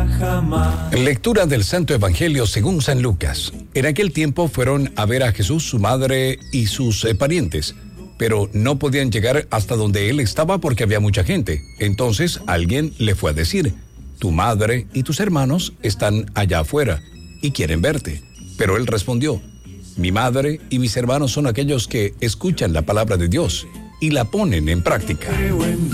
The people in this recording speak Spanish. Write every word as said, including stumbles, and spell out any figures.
jamás. Lectura del Santo Evangelio según San Lucas. En aquel tiempo fueron a ver a Jesús, su madre y sus eh, parientes, pero no podían llegar hasta donde él estaba porque había mucha gente. Entonces alguien le fue a decir: tu madre y tus hermanos están allá afuera y quieren verte. Pero él respondió: mi madre y mis hermanos son aquellos que escuchan la palabra de Dios y la ponen en práctica.